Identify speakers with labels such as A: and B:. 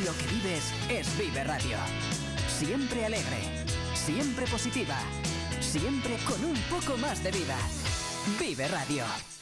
A: Lo que vives es Vive Radio. Siempre alegre, siempre positiva, siempre con un poco más de vida. Vive Radio.